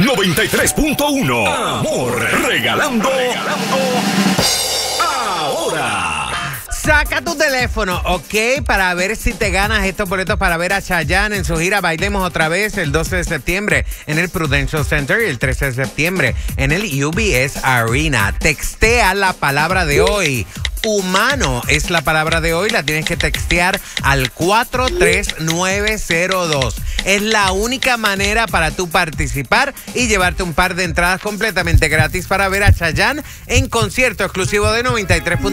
93.1. Amor, regalando ahora. Saca tu teléfono, ¿ok? Para ver si te ganas estos boletos para ver a Chayanne en su gira Bailemos Otra Vez el 12 de septiembre en el Prudential Center y el 13 de septiembre en el UBS Arena. Textea la palabra de hoy. Humano es la palabra de hoy, la tienes que textear al 43902. Es la única manera para tú participar y llevarte un par de entradas completamente gratis para ver a Chayanne en concierto exclusivo de 93.